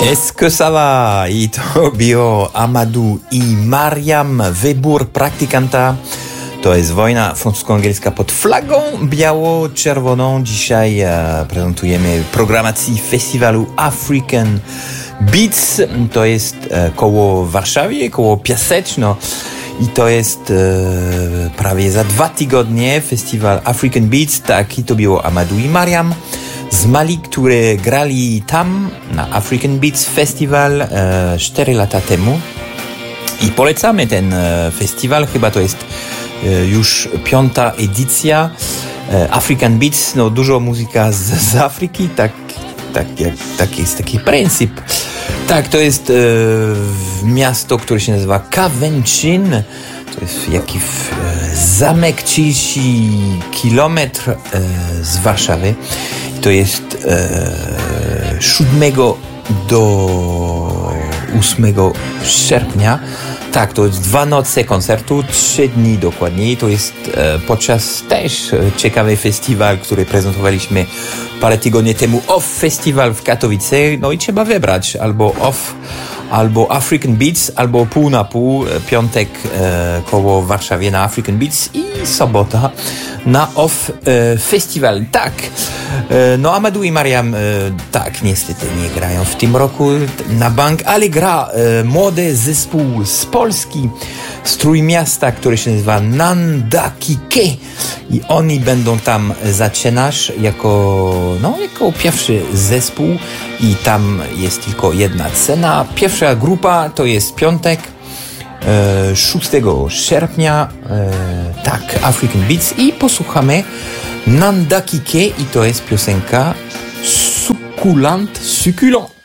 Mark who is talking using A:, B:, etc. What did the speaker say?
A: Est-ce que ça va? I to bio Amadou i Mariam, wybór praktykanta. To jest wojna francusko-angielska pod flagą biało-czerwoną. Dzisiaj prezentujemy programacji festiwalu African Beats. To jest koło Warszawy, koło Piaseczno. I to jest prawie za 2 tygodnie festiwal African Beats. Tak, i to było Amadou i Mariam z Mali, które grali tam na African Beats Festival 4 lata temu. I polecamy ten festiwal, chyba to jest już 5. edycja. African Beats, no dużo muzyka z Afryki, tak jest taki pryncyp. Tak, to jest miasto, które się nazywa Cavancin. To jest jakiś zamek 30 kilometr z Warszawy. To jest 7 do 8 sierpnia. Tak, to jest 2 noce koncertu, 3 dni dokładniej. To jest podczas też ciekawy festiwal, który prezentowaliśmy parę tygodni temu. Off Festival w Katowice. No i trzeba wybrać albo Off, albo African Beats, albo pół na pół. Piątek koło Warszawie na African Beats i sobota na Off Festival. Tak, no Amadou i Mariam tak, niestety nie grają w tym roku na bank, ale gra młody zespół z Polski, z Trójmiasta, który się nazywa Nandakike i oni będą tam zaczynać jako pierwszy zespół i tam jest tylko jedna scena. Pierwsza grupa to jest piątek 6 sierpnia, tak, African Beats i posłuchamy Nandakike i to jest piosenka Succulent.